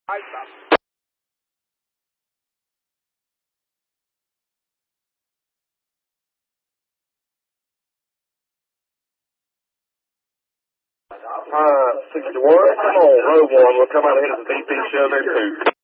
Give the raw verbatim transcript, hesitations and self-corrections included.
Uh, sixty-one, come on, row one, we'll come out and hit us a D P show there too.